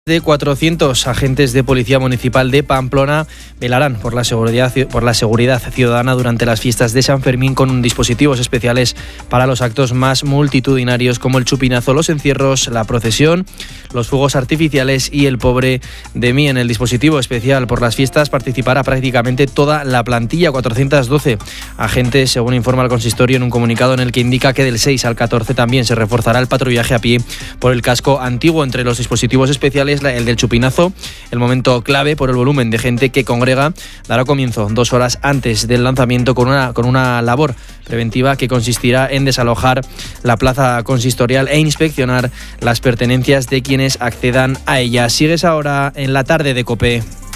De 400 agentes de Policía Municipal de Pamplona velarán por la seguridad ciudadana durante las fiestas de San Fermín con dispositivos especiales para los actos más multitudinarios como el chupinazo, los encierros, la procesión, los fuegos artificiales y el Pobre de mí. En el dispositivo especial por las fiestas participará prácticamente toda la plantilla, 412 agentes, según informa el consistorio en un comunicado en el que indica que del 6 al 14 también se reforzará el patrullaje a pie por el casco antiguo. Entre los dispositivos especiales, el del chupinazo, el momento clave por el volumen de gente que congrega, dará comienzo 2 horas antes del lanzamiento con una labor preventiva que consistirá en desalojar la plaza consistorial e inspeccionar las pertenencias de quienes accedan a ella. Sigues ahora en la tarde de COPE.